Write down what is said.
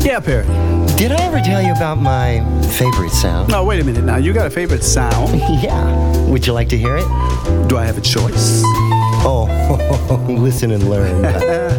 Yeah, Perry. Did I ever tell you about my favorite sound? No, wait a minute now. You got a favorite sound? Yeah. Would you like to hear it? Do I have a choice? Oh, listen and learn.